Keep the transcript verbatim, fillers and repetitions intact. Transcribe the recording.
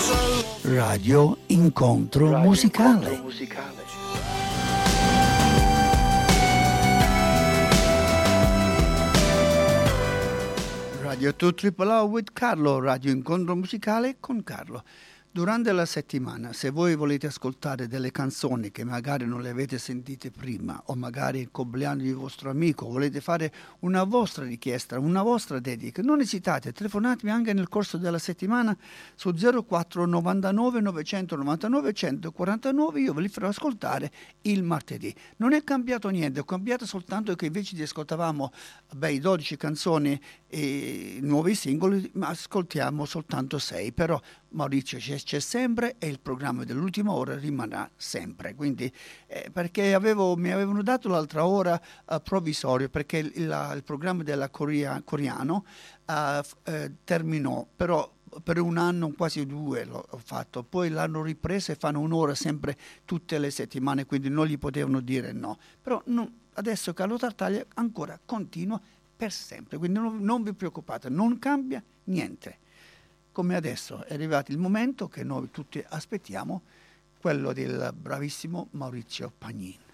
Radio Incontro Radio Musicale. Incontro musicale. Radio due Triple A with Carlo, Radio Incontro Musicale con Carlo. Durante la settimana, se voi volete ascoltare delle canzoni che magari non le avete sentite prima, o magari il compleanno di vostro amico, volete fare una vostra richiesta, una vostra dedica, non esitate, telefonatemi anche nel corso della settimana su zero quattro novantanove novecentonovantanove centoquarantanove, io ve li farò ascoltare il martedì. Non è cambiato niente, è cambiato soltanto che invece di ascoltavamo beh, dodici canzoni e nuovi singoli, ma ascoltiamo soltanto sei, però Maurizio c'è, c'è sempre e il programma dell'ultima ora rimarrà sempre. Quindi, eh, perché avevo, mi avevano dato l'altra ora uh, provvisorio, perché il, il, il programma della Corea, coreano uh, eh, terminò, però per un anno, quasi due l'ho fatto, poi l'hanno ripreso e fanno un'ora sempre tutte le settimane, quindi non gli potevano dire no. Però non, adesso Carlo Tartaglia ancora continua per sempre, quindi non, non vi preoccupate, non cambia niente. Come adesso è arrivato il momento che noi tutti aspettiamo, quello del bravissimo Maurizio Pagnin.